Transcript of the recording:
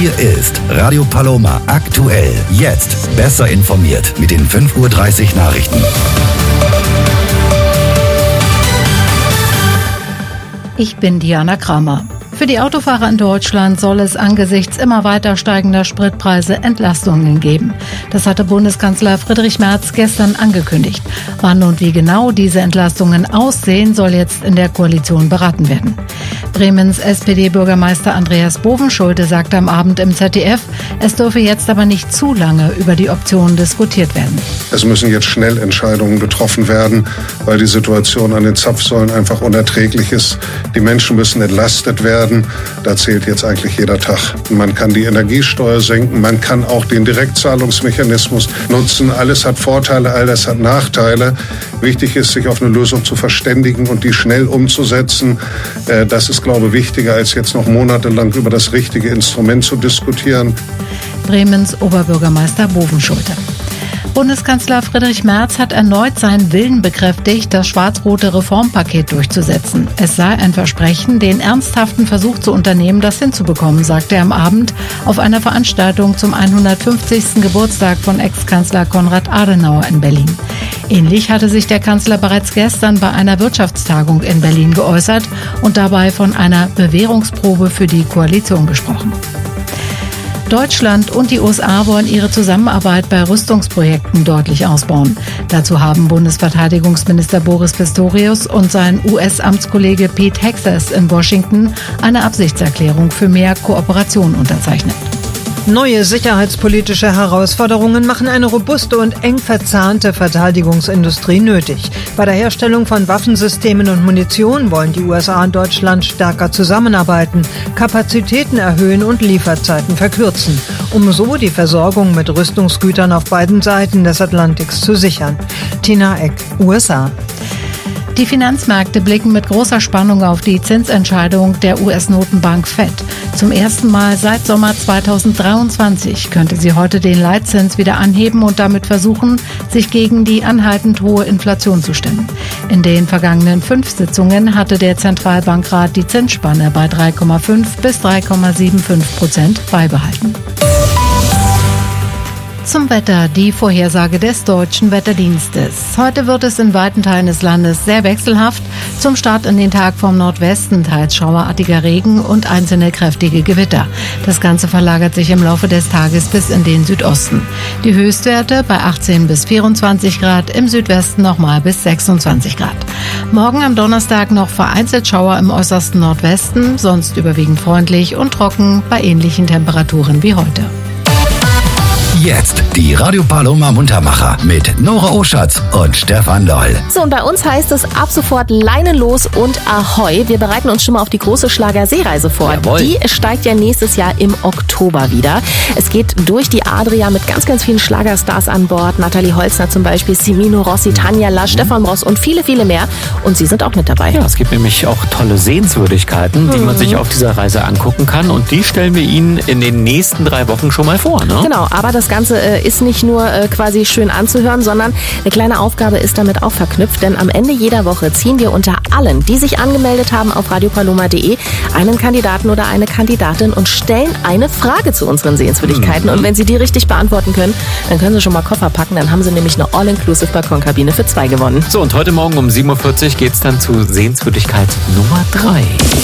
Hier ist Radio Paloma aktuell. Jetzt besser informiert mit den 5:30 Uhr Nachrichten. Ich bin Diana Kramer. Für die Autofahrer in Deutschland soll es angesichts immer weiter steigender Spritpreise Entlastungen geben. Das hatte Bundeskanzler Friedrich Merz gestern angekündigt. Wann und wie genau diese Entlastungen aussehen, soll jetzt in der Koalition beraten werden. Bremens SPD-Bürgermeister Andreas Bovenschulte sagte am Abend im ZDF, es dürfe jetzt aber nicht zu lange über die Optionen diskutiert werden. Es müssen jetzt schnell Entscheidungen getroffen werden, weil die Situation an den Zapfsäulen einfach unerträglich ist. Die Menschen müssen entlastet werden. Da zählt jetzt eigentlich jeder Tag. Man kann die Energiesteuer senken, man kann auch den Direktzahlungsmechanismus nutzen. Alles hat Vorteile, alles hat Nachteile. Wichtig ist, sich auf eine Lösung zu verständigen und die schnell umzusetzen. Das ist, glaube ich, wichtiger, als jetzt noch monatelang über das richtige Instrument zu diskutieren. Bremens Oberbürgermeister Bovenschulte. Bundeskanzler Friedrich Merz hat erneut seinen Willen bekräftigt, das schwarz-rote Reformpaket durchzusetzen. Es sei ein Versprechen, den ernsthaften Versuch zu unternehmen, das hinzubekommen, sagte er am Abend auf einer Veranstaltung zum 150. Geburtstag von Ex-Kanzler Konrad Adenauer in Berlin. Ähnlich hatte sich der Kanzler bereits gestern bei einer Wirtschaftstagung in Berlin geäußert und dabei von einer Bewährungsprobe für die Koalition gesprochen. Deutschland und die USA wollen ihre Zusammenarbeit bei Rüstungsprojekten deutlich ausbauen. Dazu haben Bundesverteidigungsminister Boris Pistorius und sein US-Amtskollege Pete Hegseth in Washington eine Absichtserklärung für mehr Kooperation unterzeichnet. Neue sicherheitspolitische Herausforderungen machen eine robuste und eng verzahnte Verteidigungsindustrie nötig. Bei der Herstellung von Waffensystemen und Munition wollen die USA und Deutschland stärker zusammenarbeiten, Kapazitäten erhöhen und Lieferzeiten verkürzen, um so die Versorgung mit Rüstungsgütern auf beiden Seiten des Atlantiks zu sichern. Tina Eck, USA. Die Finanzmärkte blicken mit großer Spannung auf die Zinsentscheidung der US-Notenbank Fed. Zum ersten Mal seit Sommer 2023 könnte sie heute den Leitzins wieder anheben und damit versuchen, sich gegen die anhaltend hohe Inflation zu stemmen. In den vergangenen 5 Sitzungen hatte der Zentralbankrat die Zinsspanne bei 3,5 bis 3,75% beibehalten. Zum Wetter, die Vorhersage des Deutschen Wetterdienstes. Heute wird es in weiten Teilen des Landes sehr wechselhaft. Zum Start in den Tag vom Nordwesten teils schauerartiger Regen und einzelne kräftige Gewitter. Das Ganze verlagert sich im Laufe des Tages bis in den Südosten. Die Höchstwerte bei 18 bis 24 Grad, im Südwesten nochmal bis 26 Grad. Morgen am Donnerstag noch vereinzelt Schauer im äußersten Nordwesten, sonst überwiegend freundlich und trocken bei ähnlichen Temperaturen wie heute. Jetzt die Radio Paloma Muntermacher mit Nora Oschatz und Stefan Loll. So, und bei uns heißt es ab sofort Leinen los und Ahoi. Wir bereiten uns schon mal auf die große Schlager-Seereise vor. Jawohl. Die steigt ja nächstes Jahr im Oktober wieder. Es geht durch die Adria mit ganz, ganz vielen Schlagerstars an Bord. Nathalie Holzner zum Beispiel, Simino Rossi, Tanja Lasch, Stefan Ross und viele, viele mehr. Und Sie sind auch mit dabei. Ja, es gibt nämlich auch tolle Sehenswürdigkeiten, die man sich auf dieser Reise angucken kann. Und die stellen wir Ihnen in den nächsten 3 Wochen schon mal vor, ne? Genau, aber das Ganze ist nicht nur quasi schön anzuhören, sondern eine kleine Aufgabe ist damit auch verknüpft, denn am Ende jeder Woche ziehen wir unter allen, die sich angemeldet haben auf radiopaloma.de, einen Kandidaten oder eine Kandidatin und stellen eine Frage zu unseren Sehenswürdigkeiten. Und wenn Sie die richtig beantworten können, dann können Sie schon mal Koffer packen, dann haben Sie nämlich eine All-Inclusive Balkonkabine für 2 gewonnen. So, und heute Morgen um 7:40 Uhr geht es dann zu Sehenswürdigkeit Nummer 3.